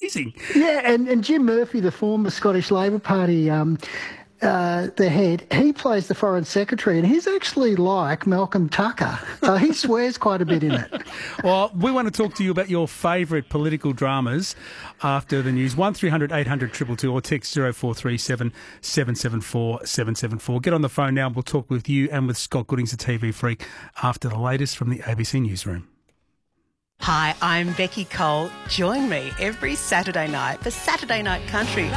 amazing. Yeah, and Jim Murphy, the former Scottish Labor Party the head, he plays the Foreign Secretary, and he's actually like Malcolm Tucker. He swears quite a bit in it. Well, we want to talk to you about your favourite political dramas after the news. 1300 800 222 or text 0437 774 774. Get on the phone now and we'll talk with you and with Scott Goodings, the TV freak, after the latest from the ABC Newsroom. Hi, I'm Becky Cole. Join me every Saturday night for Saturday Night Country.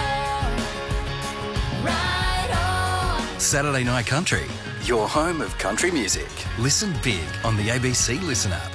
Saturday Night Country, your home of country music. Listen big on the ABC Listen app.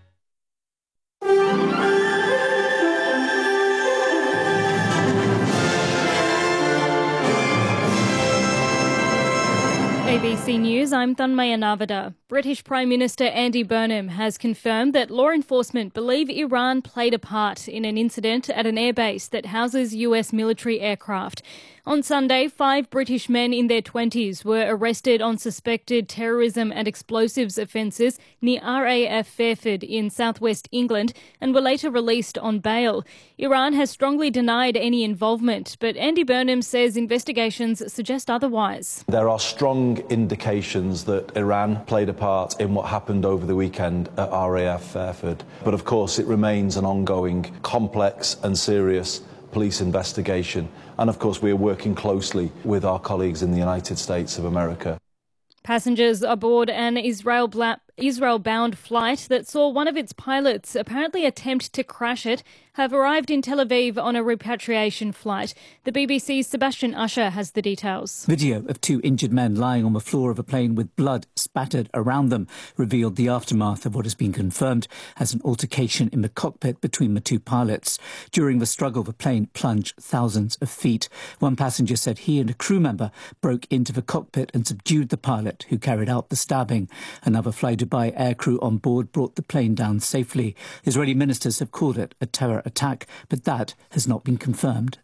ABC News, I'm Thanmaya Navada. British Prime Minister Andy Burnham has confirmed that law enforcement believe Iran played a part in an incident at an airbase that houses US military aircraft. On Sunday, 5 British men in their 20s were arrested on suspected terrorism and explosives offences near RAF Fairford in southwest England and were later released on bail. Iran has strongly denied any involvement, but Andy Burnham says investigations suggest otherwise. There are strong indications that Iran played a part in what happened over the weekend at RAF Fairford. But of course, it remains an ongoing, complex and serious police investigation. And of course, we are working closely with our colleagues in the United States of America. Passengers aboard an Israel-bound flight that saw one of its pilots apparently attempt to crash it have arrived in Tel Aviv on a repatriation flight. The BBC's Sebastian Usher has the details. Video of 2 injured men lying on the floor of a plane with blood spattered around them revealed the aftermath of what has been confirmed as an altercation in the cockpit between the 2 pilots. During the struggle, the plane plunged thousands of feet. One passenger said he and a crew member broke into the cockpit and subdued the pilot who carried out the stabbing. Another Fly Dubai aircrew on board brought the plane down safely. Israeli ministers have called it a terror attack, but that has not been confirmed.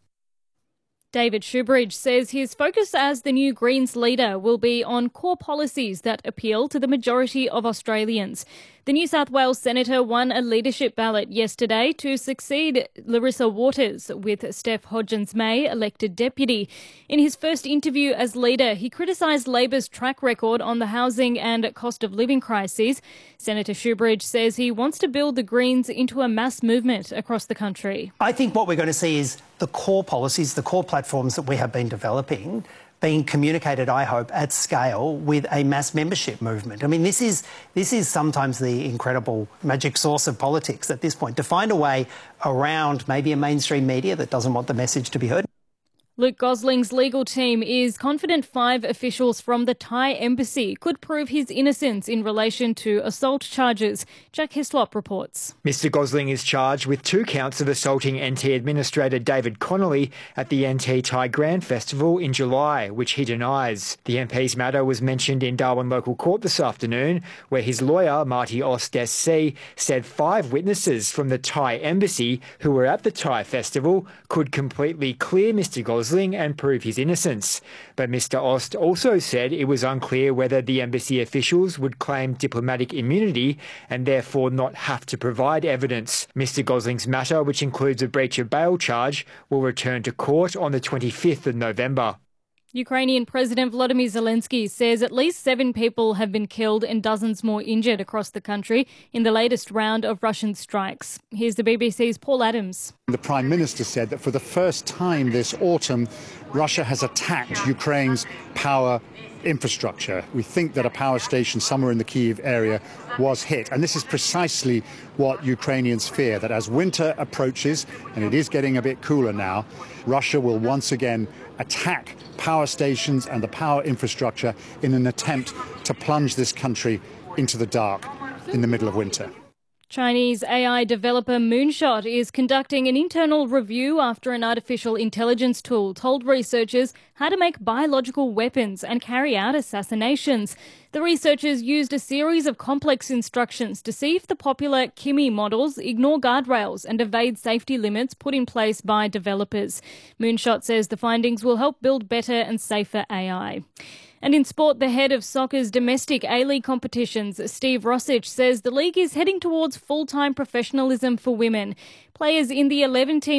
David Shoebridge says his focus as the new Greens leader will be on core policies that appeal to the majority of Australians. The New South Wales senator won a leadership ballot yesterday to succeed Larissa Waters, with Steph Hodgins-May elected deputy. In his first interview as leader, he criticised Labor's track record on the housing and cost of living crises. Senator Shoebridge says he wants to build the Greens into a mass movement across the country. I think what we're going to see is the core policies, the core platforms that we have been developing being communicated, I hope, at scale with a mass membership movement. I mean, this is sometimes the incredible magic sauce of politics at this point, to find a way around maybe a mainstream media that doesn't want the message to be heard. Luke Gosling's legal team is confident 5 officials from the Thai embassy could prove his innocence in relation to assault charges. Jack Hislop reports. Mr Gosling is charged with 2 counts of assaulting NT Administrator David Connolly at the NT Thai Grand Festival in July, which he denies. The MP's matter was mentioned in Darwin Local Court this afternoon, where his lawyer, Marty Ost SC, said 5 witnesses from the Thai embassy who were at the Thai festival could completely clear Mr Gosling and prove his innocence. But Mr Ost also said it was unclear whether the embassy officials would claim diplomatic immunity and therefore not have to provide evidence. Mr Gosling's matter, which includes a breach of bail charge, will return to court on the 25th of November. Ukrainian President Volodymyr Zelensky says at least 7 people have been killed and dozens more injured across the country in the latest round of Russian strikes. Here's the BBC's Paul Adams. The Prime Minister said that for the first time this autumn, Russia has attacked Ukraine's power infrastructure. We think that a power station somewhere in the Kyiv area was hit. And this is precisely what Ukrainians fear, that as winter approaches, and it is getting a bit cooler now, Russia will once again attack power stations and the power infrastructure in an attempt to plunge this country into the dark in the middle of winter. Chinese AI developer Moonshot is conducting an internal review after an artificial intelligence tool told researchers how to make biological weapons and carry out assassinations. The researchers used a series of complex instructions to see if the popular Kimi models ignore guardrails and evade safety limits put in place by developers. Moonshot says the findings will help build better and safer AI. And in sport, the head of soccer's domestic A-League competitions, Steve Rossich, says the league is heading towards full-time professionalism for women. Players in the 11-team